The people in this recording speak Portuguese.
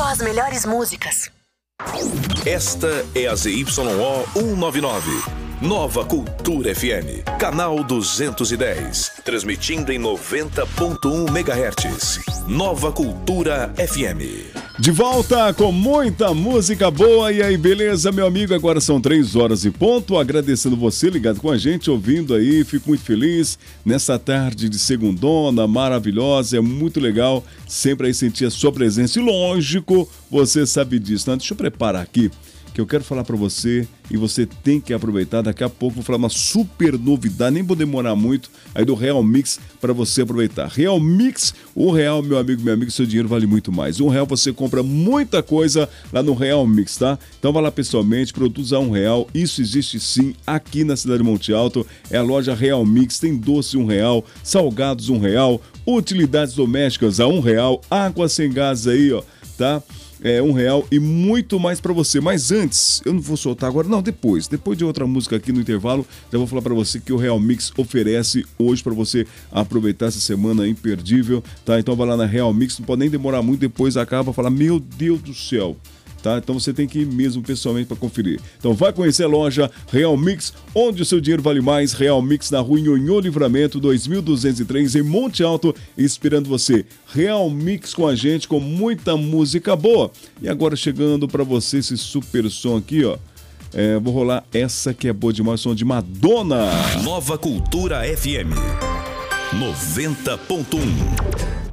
Só as melhores músicas. Esta é a ZYO 199. Nova Cultura FM, canal 210, transmitindo em 90.1 MHz. Nova Cultura FM. De volta com muita música boa. E aí, beleza, meu amigo? Agora são 3 horas e ponto. Agradecendo você ligado com a gente, ouvindo aí. Fico muito feliz nessa tarde de segundona maravilhosa. É muito legal sempre aí sentir a sua presença. E lógico, você sabe disso, né? Deixa eu preparar aqui, que eu quero falar pra você e você tem que aproveitar. Daqui a pouco vou falar uma super novidade, nem vou demorar muito, aí do Real Mix pra você aproveitar. Real Mix, R$1, meu amigo, minha amiga, seu dinheiro vale muito mais. R$1 você compra muita coisa lá no Real Mix, tá? Então vai lá pessoalmente, produtos a R$1, isso existe sim aqui na cidade de Monte Alto, é a loja Real Mix, tem doce R$1, salgados R$1, utilidades domésticas a R$1, água sem gás aí, ó, tá? É R$1 e muito mais pra você. Mas antes, eu não vou soltar agora, não, depois de outra música aqui no intervalo, já vou falar pra você que o Real Mix oferece hoje pra você aproveitar essa semana imperdível, tá? Então vai lá na Real Mix, não pode nem demorar muito, depois acaba, fala, meu Deus do céu. Tá? Então você tem que ir mesmo pessoalmente para conferir. Então vai conhecer a loja Real Mix, onde o seu dinheiro vale mais. Real Mix na rua Nhonhô Livramento 2203 em Monte Alto, esperando você. Real Mix com a gente, com muita música boa. E agora chegando para você esse super som aqui, ó. Vou rolar essa que é boa demais, som de Madonna. Nova Cultura FM 90.1.